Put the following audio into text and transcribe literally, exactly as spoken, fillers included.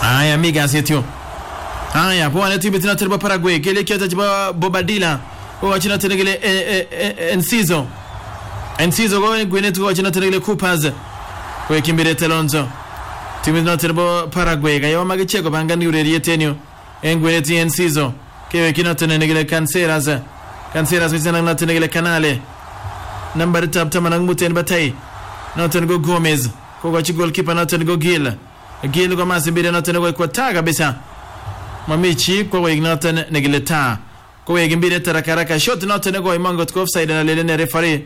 Haya miga setio. Haya bwana timu tena terba Paraguay kile kiota cha Bobadilla kwa china tena kile Enciso. Enciso kwa gwenetu kwa china tena kile Coopers. Kwa kimbire Telonzo. Timu tena terba Paraguay kayo magecheko bangani urerie tenio. Engweneti Enciso. Kewe kina tena kile Canceras. Canceras wisana na tena kile Canale. Number tap tamana ngmuten batai. Noten go Gomez. Kwa goalkeeper noten go Gil. Gil kwa masimbire noten go kwa taga bisa. Mamichi kwa Wignoten Negileta. Kwa Wigimbire Tarakaraka shot noten go imangot kwa offside na lelene referee.